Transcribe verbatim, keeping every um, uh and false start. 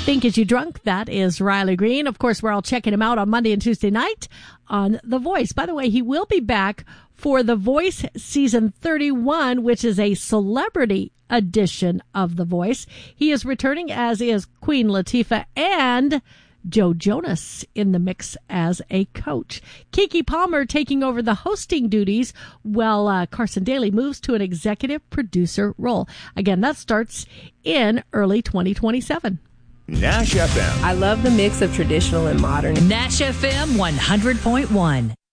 Think Is You Drunk? That is Riley Green. Of course, we're all checking him out on Monday and Tuesday night on The Voice. By the way, he will be back for The Voice Season thirty-one, which is a celebrity edition of The Voice. He is returning, as is Queen Latifah and Joe Jonas in the mix as a coach. Keke Palmer taking over the hosting duties while uh, Carson Daly moves to an executive producer role. Again, that starts in early twenty twenty-seven. Nash F M. I love the mix of traditional and modern. Nash F M one hundred point one.